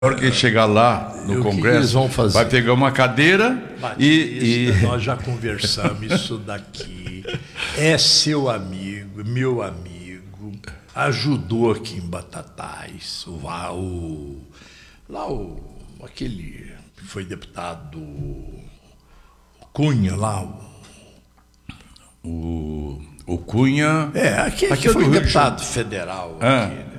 Na hora que ele chegar lá no Congresso, eles vão fazer? Vai pegar uma cadeira Batista, nós já conversamos isso daqui. É seu amigo, meu amigo, ajudou aqui em Batatais, aquele que foi deputado Cunha lá. O Cunha... Aquele que foi deputado federal aqui, né?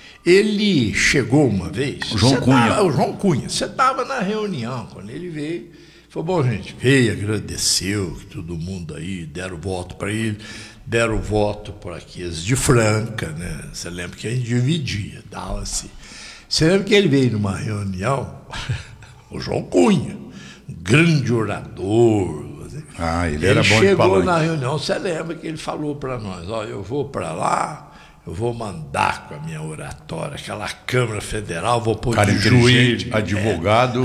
Ele chegou uma vez... O João Cunha. O João Cunha. Você estava na reunião, quando ele veio. Falou, bom, gente, veio, agradeceu, que todo mundo aí deram voto para ele, deram voto para aqueles de Franca, né? Você lembra que a gente dividia, dava assim. Você lembra que ele veio numa reunião, o João Cunha, um grande orador. Ele era bom de palanque. Ele chegou na reunião, você lembra que ele falou para nós, eu vou para lá, eu vou mandar com a minha oratória, aquela Câmara Federal, vou pôr de juiz, advogado,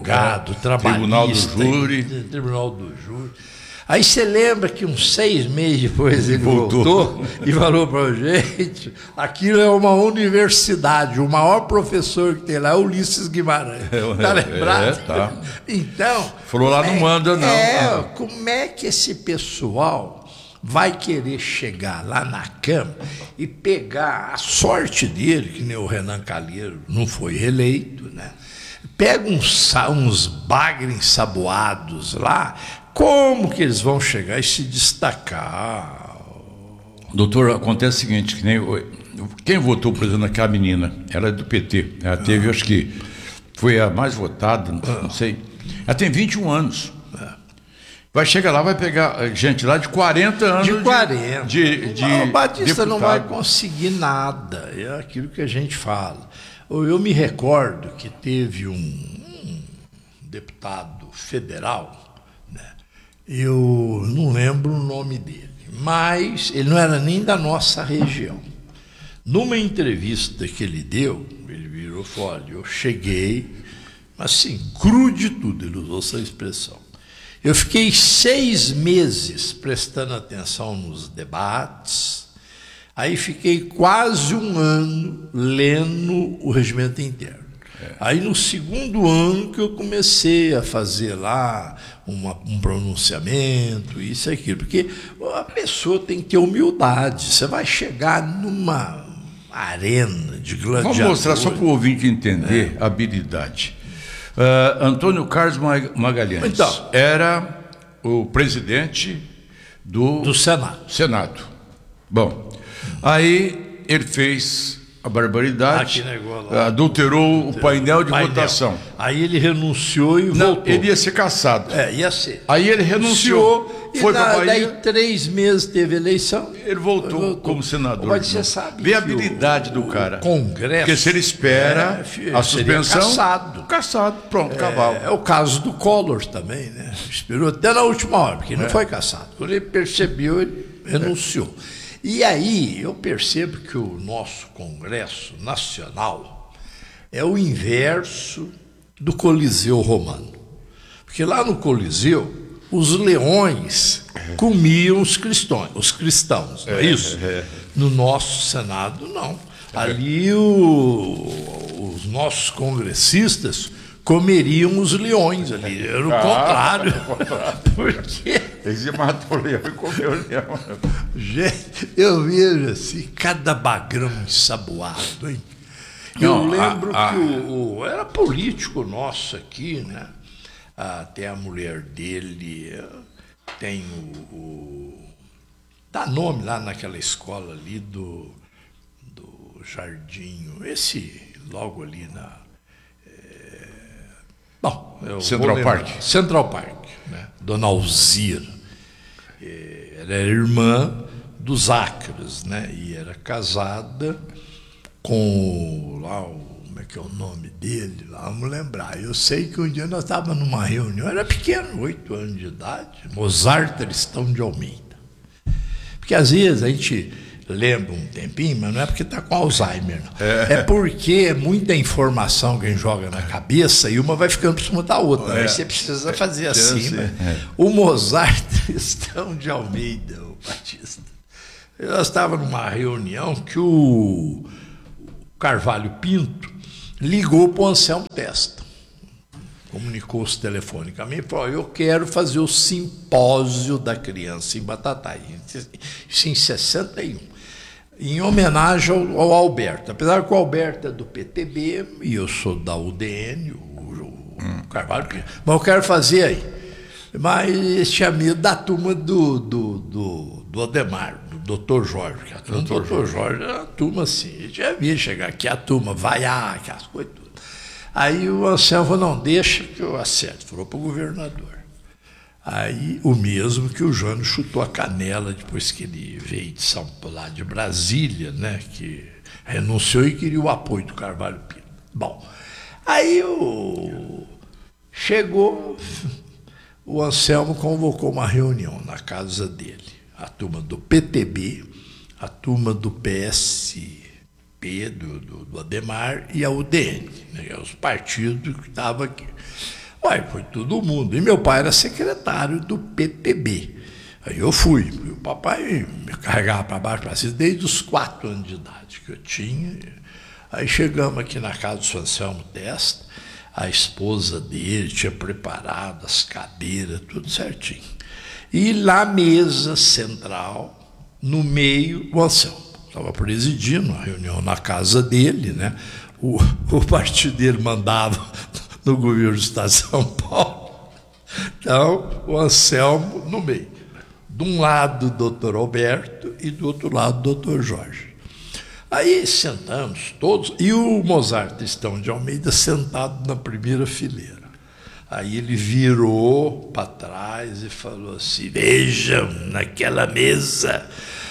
trabalhista, Tribunal do Júri. Aí você lembra que uns 6 meses depois ele voltou e falou para a gente, aquilo é uma universidade, o maior professor que tem lá é Ulisses Guimarães. Está lembrado? Tá. Então... Falou lá, não manda não. Como é que esse pessoal vai querer chegar lá na Câmara e pegar a sorte dele, que nem o Renan Calheiro não foi reeleito, né? Pega uns bagres ensaboados lá, como que eles vão chegar e se destacar? Doutor, acontece o seguinte, que nem quem votou, por exemplo, naquela menina, ela é do PT, ela teve, acho que foi a mais votada, não sei, ela tem 21 anos. Vai chegar lá, vai pegar gente lá de 40 anos. De 40. O Batista deputado. não vai conseguir nada. É aquilo que a gente fala. Eu me recordo que teve um deputado federal, né? Eu não lembro o nome dele, mas ele não era nem da nossa região. Numa entrevista que ele deu, ele virou e falou, olha, eu cheguei, assim, cru de tudo, ele usou essa expressão. Eu fiquei 6 meses prestando atenção nos debates, aí fiquei quase 1 ano lendo o regimento interno. Aí no 2º ano que eu comecei a fazer lá um pronunciamento, isso e aquilo, porque a pessoa tem que ter humildade, você vai chegar numa arena de gladiadores. Vamos mostrar só para o ouvinte entender a habilidade. Antônio Carlos Magalhães era o presidente do Senado. Bom, aí ele fez a barbaridade, adulterou o painel de votação. Aí ele renunciou e voltou. Ele ia ser cassado. Ia ser. Aí ele renunciou, foi para a Bahia. Daí 3 meses teve eleição. Ele voltou como senador. Mas você sabe vê a habilidade do cara. Congresso. Porque se ele espera a suspensão. Cassado, pronto, cavalo. É o caso do Collor também, né? Esperou até na última hora, porque não foi cassado. Quando ele percebeu, ele renunciou. E aí eu percebo que o nosso Congresso Nacional é o inverso do Coliseu Romano. Porque lá no Coliseu, os leões comiam os cristãos, não é isso? No nosso Senado, não. Ali os nossos congressistas comeriam os leões ali. Era o contrário. Porque... Ele matou o leão e comeu o leão. Gente, eu vejo assim, cada bagrão ensaboado, hein? Eu lembro que era político nosso aqui, né? Tem a mulher dele, tem dá nome lá naquela escola ali do Jardim, esse logo ali na... Central Park, né? Dona Alzira. Ela era irmã dos Acres, né? E era casada com como é que é o nome dele? Lá, vamos lembrar. Eu sei que um dia nós estávamos numa reunião, eu era pequeno, 8 anos de idade, Mozart Tristão de Almeida. Porque às vezes a gente lembra um tempinho, mas não é porque está com Alzheimer, não. É porque é muita informação que a gente joga na cabeça e uma vai ficando por cima da outra. Aí você precisa fazer assim. O Mozart Tristão de Almeida, o Batista. Nós estávamos numa reunião que o Carvalho Pinto ligou para o Anselmo Testa, comunicou-se telefonicamente e falou: eu quero fazer o simpósio da criança em Batatais, isso em 61, em homenagem ao Alberto. Apesar que o Alberto é do PTB e eu sou da UDN, o Carvalho, mas eu quero fazer aí. Mas tinha medo da turma do Ademar, do Dr. Jorge. A turma do Dr. Jorge era a turma assim, já via chegar aqui, a turma vaiar, aquelas coisas tudo. Aí o Anselmo falou: não, deixa que eu acerto. Falou para o governador. Aí o mesmo que o Jânio chutou a canela depois que ele veio de lá de Brasília, né, que renunciou e queria o apoio do Carvalho Pinto. Bom, aí chegou, o Anselmo convocou uma reunião na casa dele, a turma do PTB, a turma do PSP, do Ademar, e a UDN, né, os partidos que estavam aqui. Ué, foi todo mundo. E meu pai era secretário do PTB. Aí eu fui. E o papai me carregava para baixo, para cima, desde os 4 anos de idade que eu tinha. Aí chegamos aqui na casa do Anselmo Testa, a esposa dele tinha preparado as cadeiras, tudo certinho. E lá, mesa central, no meio, o Anselmo estava presidindo a reunião na casa dele, né? O partido dele mandava no governo do estado de São Paulo. Então, o Anselmo no meio. De um lado, o doutor Alberto, e do outro lado, o doutor Jorge. Aí sentamos todos, e o Mozart Tristão de Almeida sentado na primeira fileira. Aí ele virou para trás e falou assim: vejam, naquela mesa,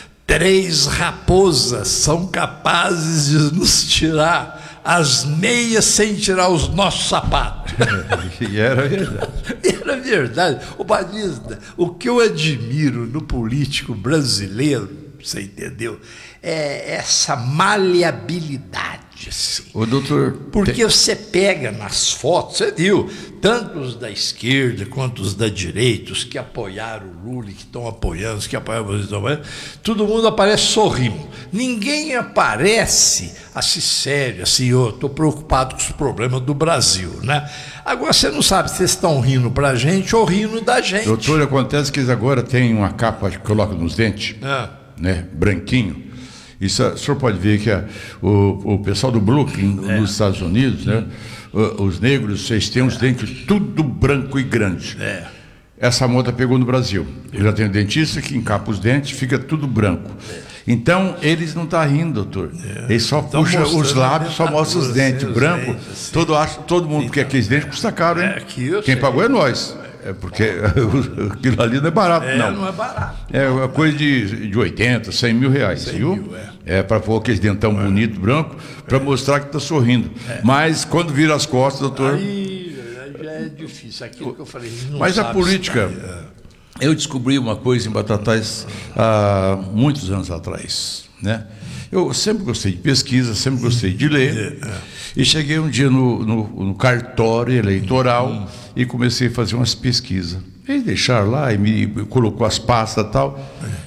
3 raposas são capazes de nos tirar as meias sem tirar os nossos sapatos. E era verdade. Era verdade. Ô Batista, o que eu admiro no político brasileiro, você entendeu, é essa maleabilidade. Assim. O doutor... Porque você pega nas fotos, você viu, tanto os da esquerda quanto os da direita, os que apoiaram o Lula, que estão apoiando, os que apoiaram o Bolsonaro, todo mundo aparece sorrindo. Ninguém aparece assim sério, assim, eu estou preocupado com os problemas do Brasil, né? Agora você não sabe se vocês estão rindo pra gente ou rindo da gente. Doutor, acontece que eles agora têm uma capa que coloca nos dentes, né, branquinho. Isso, o senhor pode ver que o pessoal do Brooklyn, nos Estados Unidos, né, os negros, vocês têm os dentes tudo branco e grande. Essa moda pegou no Brasil. Eu já tenho dentista que encapa os dentes, fica tudo branco. Então, eles não estão rindo, doutor. Eles só puxam os lábios, só mostram os dentes brancos. Todo mundo quer aqueles dentes, custa caro, hein? Quem pagou é nós. É porque aquilo ali não é barato, não. Não é barato. É coisa de 80, 100 mil reais, viu? É para pôr aquele dentão bonito, branco, para mostrar que está sorrindo. Mas quando vira as costas, doutor... Aí já é difícil, aquilo que eu falei. Mas a política... Eu descobri uma coisa em Batatais há muitos anos atrás, né? Eu sempre gostei de pesquisa, sempre gostei de ler. E cheguei um dia no cartório eleitoral e comecei a fazer umas pesquisas. Eles deixaram lá e me colocou as pastas e tal.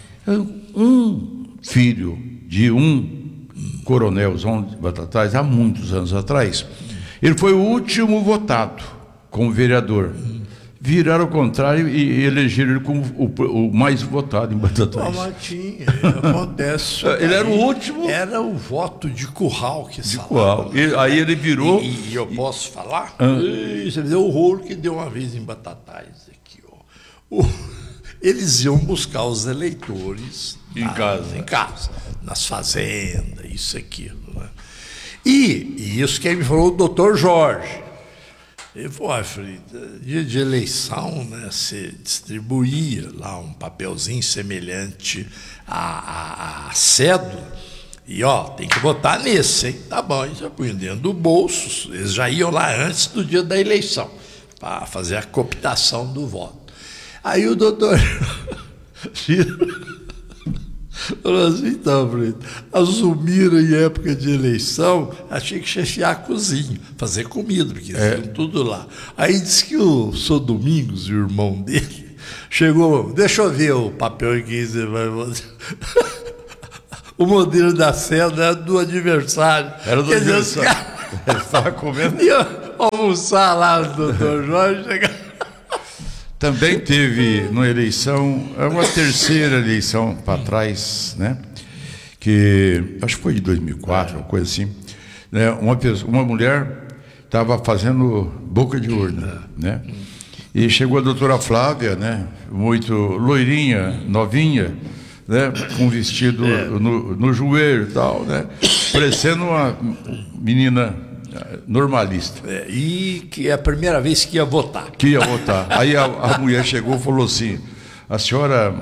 Um filho de um coronel de Batatais, há muitos anos atrás, ele foi o último votado como vereador. Viraram ao contrário e elegeram ele como o mais votado em Batatais. Acontece. Ele era o último. Era o voto de curral que de curral. Aí ele virou. E eu posso falar? Você deu o rolo que deu uma vez em Batatais. Aqui, ó. Eles iam buscar os eleitores em casa, nas fazendas, isso, aquilo. Né? E isso quem me falou, o doutor Jorge. Ele falou: dia de eleição, né, você distribuía lá um papelzinho semelhante à cédula, e tem que votar nesse, hein? Tá bom, isso eu punho dentro do bolso, eles já iam lá antes do dia da eleição, para fazer a cooptação do voto. Aí o doutor falou assim: então, a Zumira, em época de eleição, achei que chefiar a cozinha, fazer comida, porque eles iam tudo lá. Aí disse que o Sr. Domingos, o irmão dele, chegou: deixa eu ver o papel que você vai votar. O modelo da cédula era do adversário. Era do adversário. Ele estava comendo. Ia almoçar lá no doutor Jorge. Também teve, numa eleição, uma terceira eleição para trás, né? Que acho que foi de 2004, uma coisa assim. Né? Uma mulher estava fazendo boca de urna, né? E chegou a doutora Flávia, né? Muito loirinha, novinha, né? Com um vestido no joelho e tal, né? Parecendo uma menina normalista. E que é a primeira vez que ia votar. Que ia votar. Aí a mulher chegou e falou assim: a senhora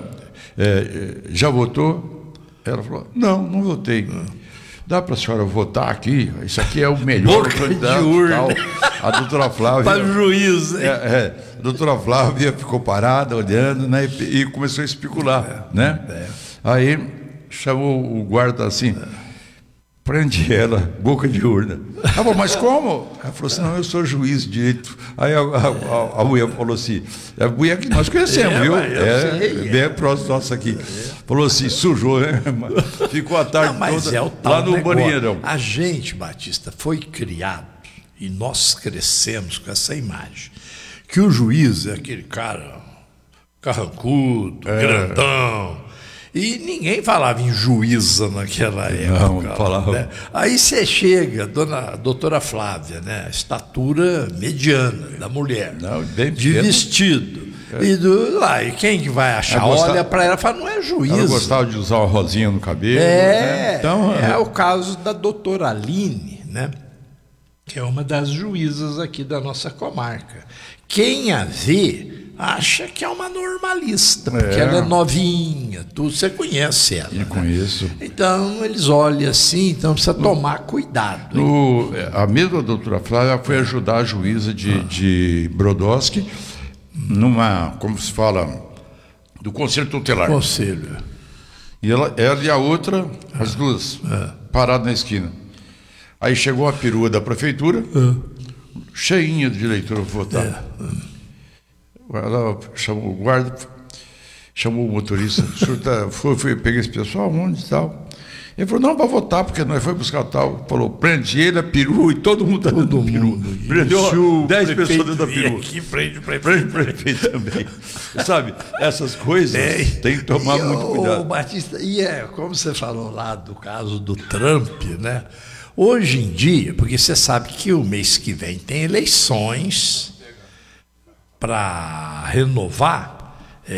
já votou? Ela falou: não votei. Dá para a senhora votar aqui? Isso aqui é o melhor candidato. De urna. Tal. A doutora Flávia. Para o juiz. A doutora Flávia ficou parada, olhando, né? E começou a especular, né? Aí chamou o guarda assim: prende ela, boca de urna. Ah, bom, mas como? Ela falou assim: não, eu sou juiz de direito. Aí a mulher falou assim: é a mulher que nós conhecemos, viu? Bem próximo nosso aqui. Falou assim: sujou, né? Ficou a tarde toda lá no banheirão. A gente, Batista, foi criado e nós crescemos com essa imagem. Que o juiz é aquele cara carrancudo, grandão. E ninguém falava em juíza naquela época. Não falava. Né? Aí você chega, doutora Flávia, né? Estatura mediana da mulher. Não, bem de pequeno. Vestido. E quem que vai achar? Olha para ela e fala: não é juíza. Ela gostava de usar uma rosinha no cabelo. Então, é o caso da doutora Aline, né? Que é uma das juízas aqui da nossa comarca. Quem a vê acha que é uma normalista, porque ela é novinha, você conhece ela. Eu conheço. Então, eles olham assim, então precisa tomar cuidado. A mesma doutora Flávia foi ajudar a juíza de Brodowski numa, como se fala, do Conselho Tutelar. Conselho. E ela e a outra, as duas, paradas na esquina. Aí chegou a perua da prefeitura, cheinha de eleitor para votar. Ela chamou o guarda, chamou o motorista: o senhor foi pegar esse pessoal onde e tal? Ele falou: não, para votar, porque nós foi buscar tal. Falou: prende ele, a perua, e todo mundo está dentro do peru. Prendeu 10 pessoas dentro da perua. Aqui prende o prefeito também. Sabe, essas coisas tem que tomar muito cuidado. Batista, como você falou lá do caso do Trump, né? Hoje em dia, porque você sabe que o mês que vem tem eleições para renovar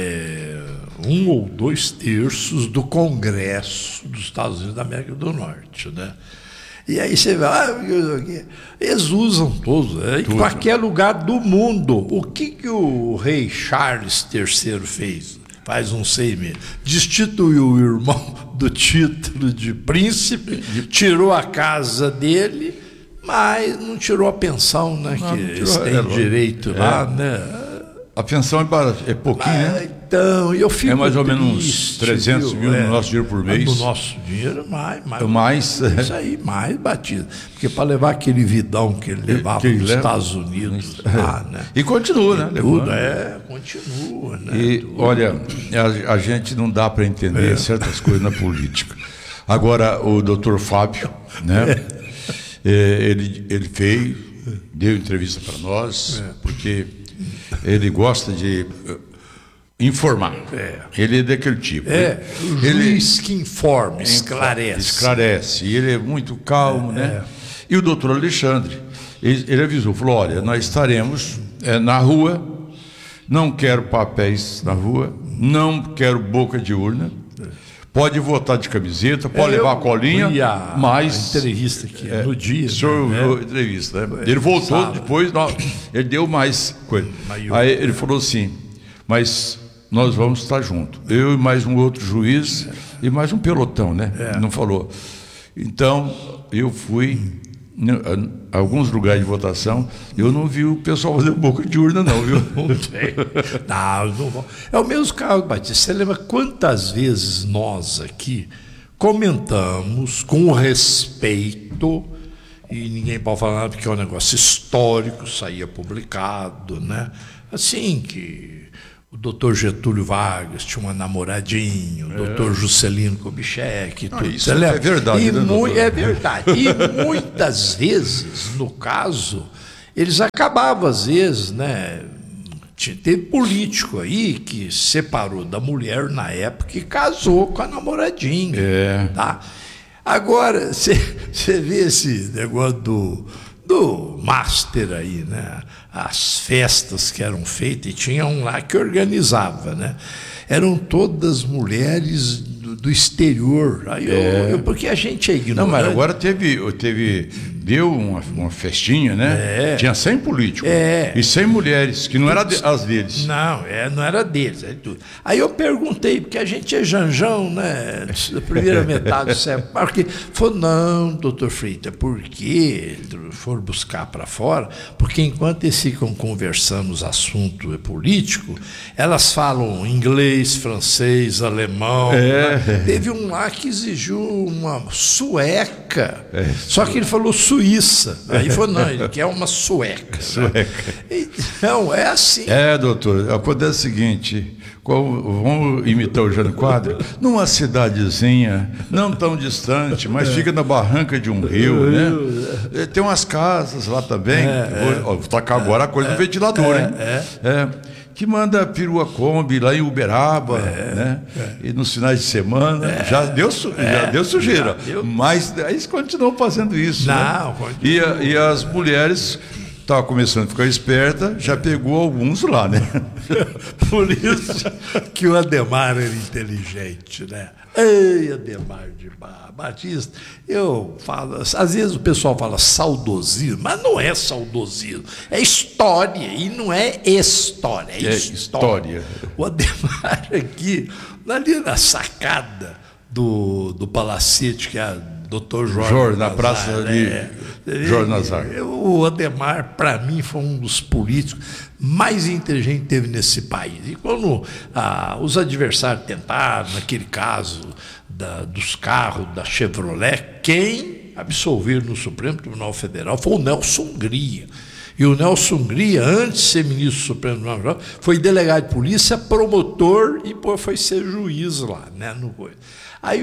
1 ou 2 terços do Congresso dos Estados Unidos da América do Norte, né? E aí você vê, eles usam todos, em qualquer lugar do mundo. O que o rei Charles III fez? Faz uns 6 meses. Destituiu o irmão do título de príncipe, tirou a casa dele, mas não tirou a pensão, né? Que eles têm direito lá, né? A pensão é pouquinho, né? Então, eu fico mais ou menos uns 300 mil no nosso dinheiro por mês. No nosso dinheiro, mais. Isso aí, mais batido. Porque para levar aquele vidão que ele levava nos Estados Unidos lá, né? E continua, né? Tudo, continua, né? E, olha, a gente não dá para entender certas coisas na política. Agora, o doutor Fábio, né? Ele deu entrevista para nós, porque ele gosta de informar. Ele é daquele tipo. O juiz que informa, esclarece. E ele é muito calmo, né? E o doutor Alexandre, ele avisou, falou: olha, nós estaremos na rua, não quero papéis na rua, não quero boca de urna, pode votar de camiseta, pode levar a colinha, mas... A entrevista aqui, no dia. O senhor entrevista, né? Ele voltou depois, ele deu mais coisa. Aí ele falou assim: mas nós vamos estar juntos. Eu e mais um outro juiz e mais um pelotão, né? Não falou. Então, eu fui em alguns lugares de votação, eu não vi o pessoal fazer boca de urna, não, viu? Não. É o mesmo caso, Batista. Você lembra quantas vezes nós aqui comentamos com respeito, e ninguém pode falar nada porque é um negócio histórico, saía publicado, né? Assim que o doutor Getúlio Vargas tinha uma namoradinha, o doutor Juscelino Kubitschek, tudo. Isso é verdade, é verdade. E muitas vezes, no caso, eles acabavam, às vezes, né? Teve político aí que separou da mulher na época e casou com a namoradinha. Tá? Agora, você vê esse negócio do master aí, né? As festas que eram feitas, e tinha um lá que organizava, né? Eram todas mulheres do exterior. Aí porque a gente é ignorante. Não, mas agora deu uma festinha, né? Tinha 100 políticos e 100 mulheres, que não eram as deles. Não, não era deles. Aí eu perguntei, porque a gente é janjão, né? Da primeira metade do século. Porque falou, não, doutor Freitas, porque foram buscar para fora, porque enquanto eles ficam conversando os assuntos políticos, elas falam inglês, francês, alemão. Né? Teve um lá que exigiu uma sueca. Só que ele falou Suíça. Aí falou, não, ele quer uma sueca. Né? Então, é assim. Doutor, acontece o seguinte, vamos imitar o Jânio Quadros, numa cidadezinha, não tão distante, mas fica na barranca de um rio, né? Tem umas casas lá também, vou tacar agora a coisa do ventilador, hein? Que manda perua Kombi lá em Uberaba, né? E nos finais de semana já deu sujeira, mas eles continuam fazendo isso. Não, né? E as mulheres estavam começando a ficar esperta, já pegou alguns lá, né? Por isso que o Adhemar era inteligente, né? Ei, Adhemar de Batista, eu falo, às vezes o pessoal fala saudosismo, mas não é saudosismo, é história, e não é história, é história. O Adhemar aqui, ali na sacada do Palacete, que é Dr. Jorge na praça de Jorge Nazar. O Adhemar, para mim, foi um dos políticos mais inteligentes que teve nesse país. E quando os adversários tentaram, naquele caso dos carros da Chevrolet, quem absolveu no Supremo Tribunal Federal foi o Nelson Hungria. E o Nelson Hungria, antes de ser ministro do Supremo Tribunal Federal, foi delegado de polícia, promotor e depois foi ser juiz lá, né? Aí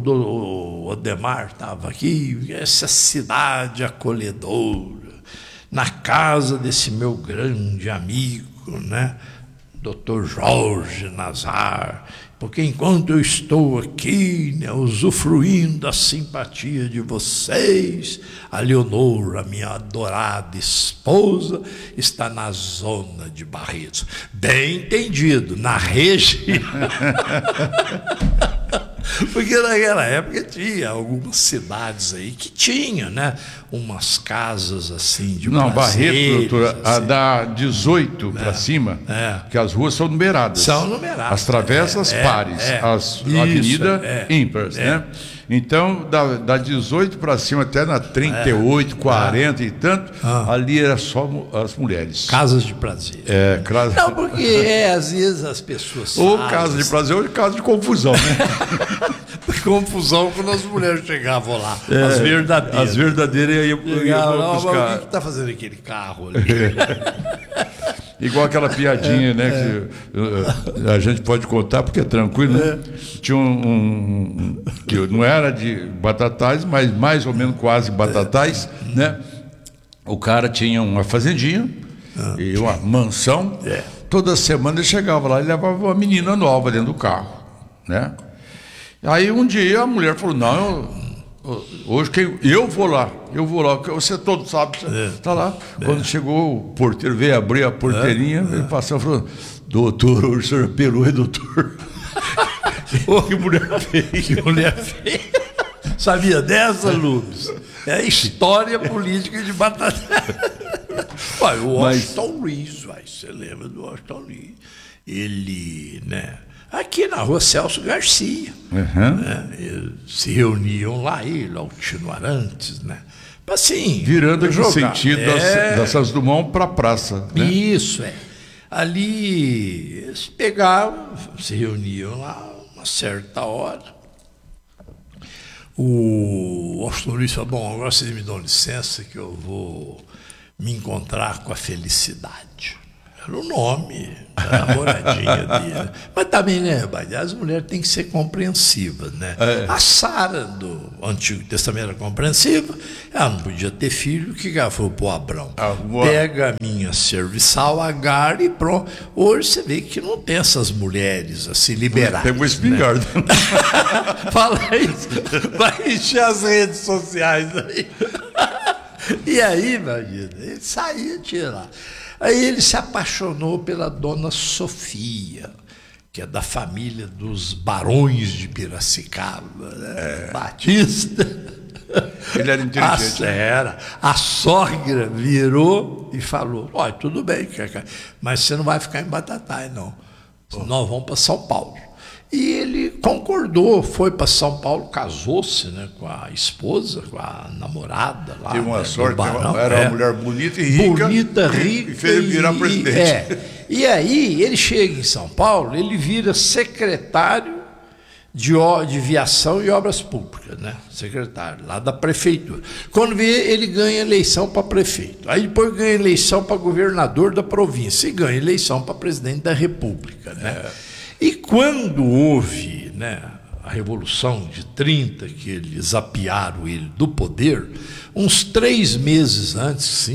o Adhemar estava aqui, essa cidade acolhedora, na casa desse meu grande amigo, né? Dr. Jorge Nazar, porque enquanto eu estou aqui, né, usufruindo da simpatia de vocês, a Leonor, a minha adorada esposa, está na zona de Barretos. Bem entendido, na região. Porque naquela época tinha algumas cidades aí que tinha, né? Umas casas assim de Barreto, doutora, assim. Da 18 para cima, que as ruas são numeradas. São numeradas. As travessas pares, as avenidas ímpares, né? Então, da 18 para cima até na 38, 40 e tanto, ali era só as mulheres. Casas de prazer. Não, porque às vezes as pessoas ou casa de prazer ou casa de confusão, né? Confusão quando as mulheres chegavam lá, as verdadeiras. As verdadeiras iam buscar. O que está fazendo aquele carro ali? Igual aquela piadinha, né? Que a gente pode contar porque é tranquilo, né? Tinha que não era de batatais, mas mais ou menos quase batatais, né? O cara tinha uma fazendinha e uma mansão. Toda semana ele chegava lá e levava uma menina nova dentro do carro, né? Aí um dia a mulher falou, não, hoje eu vou lá, porque você todo sabe, está lá. Quando chegou, o porteiro veio abrir a porteirinha, ele passou e falou, doutor, hoje o senhor perou, doutor. Que mulher feia. Que mulher feia. Sabia dessa, Lubes? É história política de batata. O Washington Luiz, você lembra do Washington Luiz? Ele, né? Aqui na rua Celso Garcia, né? Eles se reuniam lá, Altino Arantes, né? Assim, virando aqui o sentido da Santos Dumont para a praça. Né? Isso, Ali eles pegavam, se reuniam lá, uma certa hora. O Washington Luiz falou, bom, agora vocês me dão licença que eu vou me encontrar com a felicidade. Era o nome da namoradinha dele. Mas também, né, as mulheres têm que ser compreensivas, né? A Sara, do Antigo Testamento, era compreensiva, ela não podia ter filho, o que ela falou pro Abrão? Pega a minha serviçal, Agar, e pronto. Hoje você vê que não tem essas mulheres assim, liberadas. Tem uma espingarda. Né? Fala isso, vai encher as redes sociais aí. E aí, imagina, ele saía de lá. Aí ele se apaixonou pela dona Sofia, que é da família dos barões de Piracicaba, né? Batista. Ele era inteligente. A sogra virou e falou: olha, tudo bem, mas você não vai ficar em Batatais, não. Nós vamos para São Paulo. E ele concordou, foi para São Paulo, casou-se, né, com a esposa, com a namorada lá. Teve uma sorte, barão, era uma mulher bonita e rica. Bonita, rica. E fez ele virar presidente. E aí, ele chega em São Paulo, ele vira secretário de viação e obras públicas, né? Secretário, lá da prefeitura. Quando vê, ele ganha eleição para prefeito. Aí depois ganha eleição para governador da província e ganha eleição para presidente da república, né? E quando houve, né, a Revolução de 30, que eles apiaram ele do poder, uns 3 meses antes,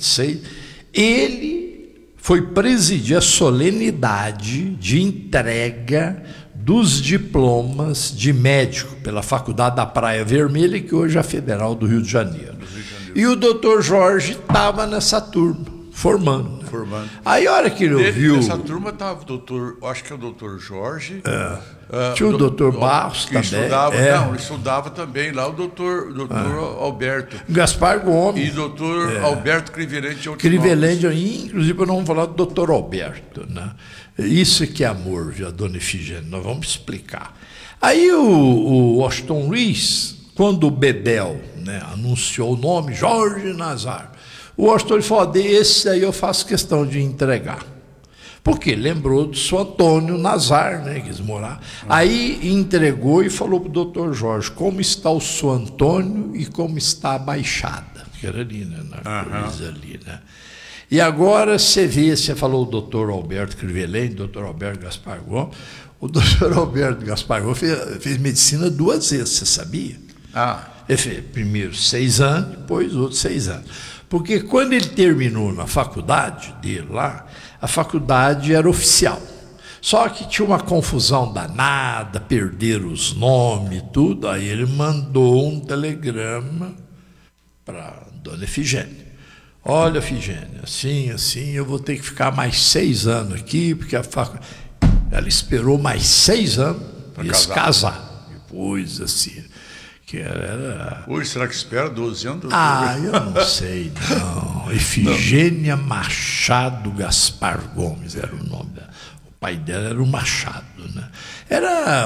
ele foi presidir a solenidade de entrega dos diplomas de médico pela Faculdade da Praia Vermelha, que hoje é a Federal do Rio de Janeiro. E o doutor Jorge estava nessa turma, formando. Aí a hora que ele ouviu... Nessa turma estava o doutor, acho que é o doutor Jorge. Tinha o doutor Barros que também. Não, estudava também lá o doutor Alberto. Gaspar Gomes. E o doutor Alberto Crivelente. Crivelente, inclusive nós vamos falar do doutor Alberto, né? Isso que é amor, a dona Efigênia, nós vamos explicar. Aí o Washington Luiz, quando o Bedel, né, anunciou o nome, Jorge Nazar, o Washington falou: esse aí eu faço questão de entregar. Porque lembrou do seu Antônio Nazar, né, que quis morar. Aí entregou e falou para o doutor Jorge: como está o seu Antônio e como está a Baixada? Que era ali, né, na coisa ali, né? E agora você vê, você falou o doutor Alberto Crivelente, doutor Alberto Gaspar Gomes. O doutor Alberto Gaspar Gomes fez medicina 2 vezes, você sabia? Ele fez primeiro 6 anos, depois outros 6 anos. Porque quando ele terminou na faculdade dele lá, a faculdade era oficial. Só que tinha uma confusão danada, perderam os nomes e tudo. Aí ele mandou um telegrama para dona Efigênia: olha, Efigênia, assim, eu vou ter que ficar mais 6 anos aqui, porque a faculdade... Ela esperou mais 6 anos para eles casar. Depois, assim... que era... Hoje, será que espera 12 anos? Eu não sei, não. Efigênia Machado Gaspar Gomes era o nome dela. O pai dela era o Machado, né? Era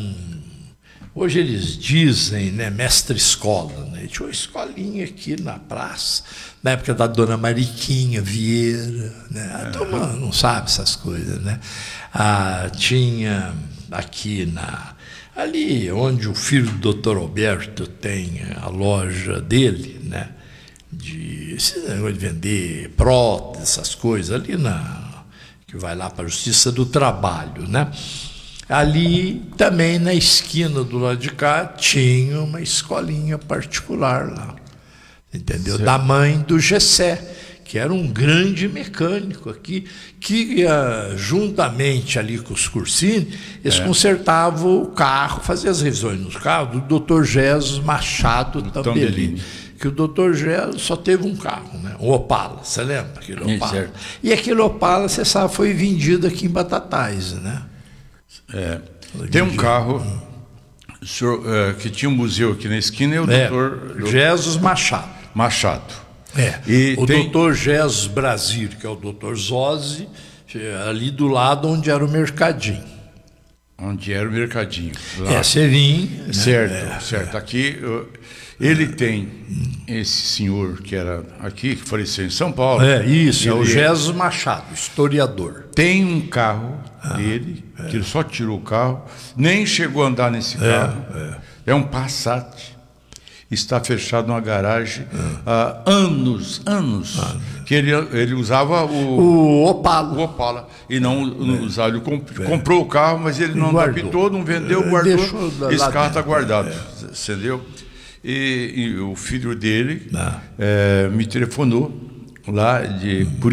hoje eles dizem, né, mestre-escola, né? Tinha uma escolinha aqui na praça, na época da dona Mariquinha Vieira, né? A turma não sabe essas coisas, né? Tinha aqui ali onde o filho do doutor Alberto tem a loja dele, né, esse negócio de vender prótese, essas coisas, ali que vai lá para a Justiça do Trabalho, né? Ali também na esquina do lado de cá tinha uma escolinha particular lá, entendeu? Certo. Da mãe do Gessé, que era um grande mecânico aqui, que juntamente ali com os Cursini, eles consertavam o carro, faziam as revisões nos carros do Dr. Jesus Machado Tambelini. Que o Dr. Jesus só teve um carro, né? Um Opala, você lembra? Aquele Opala. Certo. E aquele Opala, você sabe, foi vendido aqui em Batatais, né? Tem um carro que tinha um museu aqui na esquina, é o Dr. Jesus Machado. E o doutor Jesus Brasil, que é o doutor Zozzi, ali do lado onde era o mercadinho. Onde era o mercadinho. Serim. Certo. Aqui ele tem esse senhor que era aqui, que faleceu em São Paulo. Isso, é o Jesus Machado, historiador. Tem um carro dele, que ele só tirou o carro, nem chegou a andar nesse carro. É um Passat. está fechado numa garagem há anos. Que ele usava o Opala. O Opala. E não usava. Ele comprou o carro, mas ele não adaptou, não vendeu, guardou. Esse carro está guardado. Entendeu? E o filho dele me telefonou lá por